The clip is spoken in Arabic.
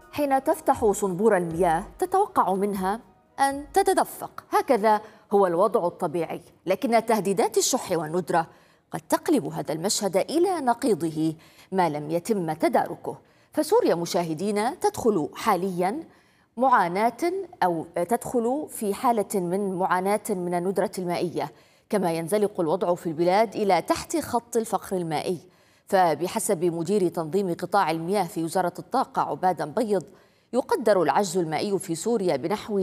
حين تفتح صنبور المياه تتوقع منها أن تتدفق، هكذا هو الوضع الطبيعي، لكن تهديدات الشح والندرة قد تقلب هذا المشهد إلى نقيضه ما لم يتم تداركه. فسوريا مشاهدينا تدخل حاليا تدخل في حالة من معاناة من الندرة المائية، كما ينزلق الوضع في البلاد إلى تحت خط الفقر المائي. فبحسب مدير تنظيم قطاع المياه في وزارة الطاقة عبادة مبيض، يقدر العجز المائي في سوريا بنحو